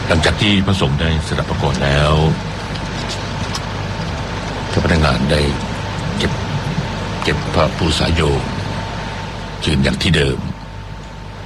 หลังจากที่พระสงฆ์ได้สดับประกอบแล้วเจ้าพนักงานได้เก็บพระปูสายโยคืนอย่างที่เดิม